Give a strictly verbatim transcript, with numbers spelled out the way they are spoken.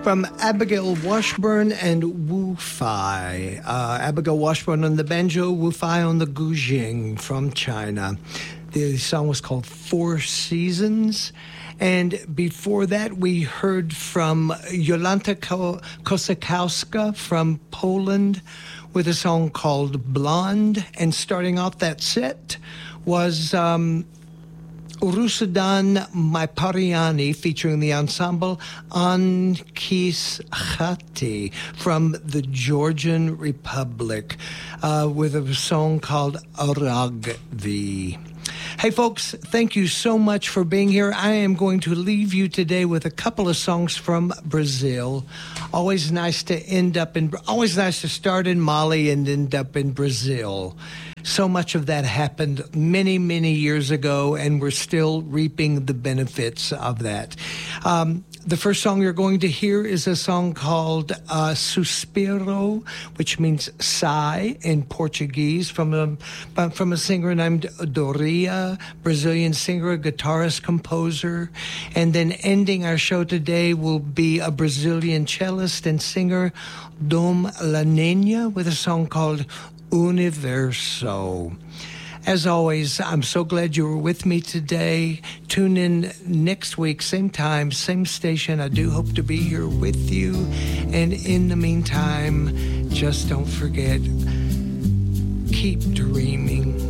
from Abigail Washburn and Wu Fai. Uh, Abigail Washburn on the banjo, Wu Fai on the guzheng from China. The song was called Four Seasons. And before that, we heard from Jolanta Kosakowska from Poland with a song called Blonde. And starting off that set was um, Rusudan Maipariani featuring the ensemble Ankis Khati from the Georgian Republic uh, with a song called Aragvi. Hey, folks, thank you so much for being here. I am going to leave you today with a couple of songs from Brazil. Always nice to end up in, always nice to start in Mali and end up in Brazil. So much of that happened many, many years ago, and we're still reaping the benefits of that. Um, the first song you're going to hear is a song called uh, Suspiro, which means sigh in Portuguese, from a, from a singer named Doria, Brazilian singer, guitarist, composer. And then ending our show today will be a Brazilian cellist and singer, Dom La Nena, with a song called Universo. As always, I'm so glad you were with me today. Tune in next week, same time, same station. I do hope to be here with you. And in the meantime, just don't forget, keep dreaming.